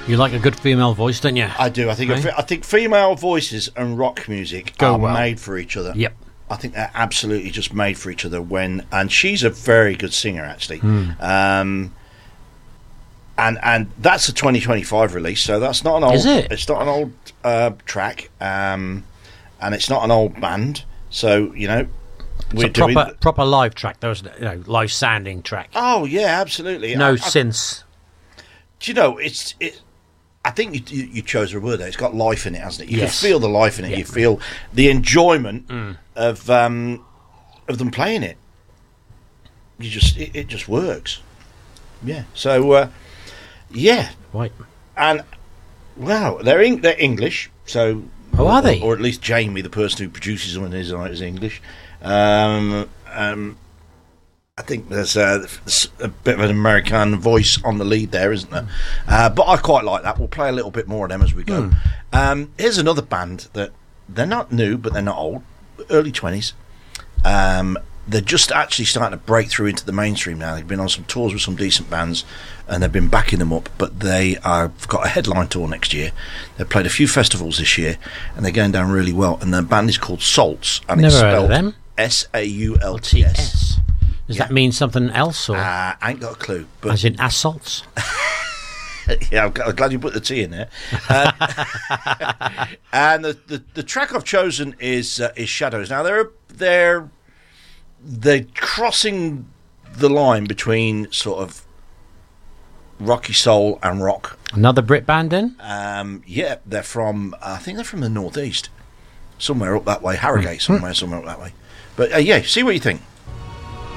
You like a good female voice, don't you? I do. I think female voices and rock music are made for each other. Yep. I think they're absolutely just made for each other. And she's a very good singer, actually. And that's a 2025 release, so that's not an old. Is it? It's not an old track, and it's not an old band. So we're it's a proper live track. There was live sounding track. Oh yeah, absolutely. No synths. Do you know it? I think you chose a word there. It's got life in it, hasn't it? You Yes. can feel the life in it. Yeah. You feel the enjoyment of them playing it. It just works. Yeah. So yeah. Right. And wow, they're English. So are they? Or at least Jamie, the person who produces them, is English. I think there's a bit of an American voice on the lead there, isn't there? But I quite like that. We'll play a little bit more of them as we go. Here's another band that they're not new, but they're not old. Early 20s. They're just actually starting to break through into the mainstream now. They've been on some tours with some decent bands, and they've been backing them up. But they have got a headline tour next year. They've played a few festivals this year, and they're going down really well. And their band is called Salts, and Never it's heard of spelled them. SAULTS. Does that mean something else, or I ain't got a clue. But as in assaults? yeah, I'm glad you put the T in there. And the track I've chosen is Shadows. Now they're crossing the line between sort of rocky soul and rock. Another Brit band, then? Yeah, I think they're from the northeast, somewhere up that way, Harrogate, somewhere up that way. But yeah, see what you think.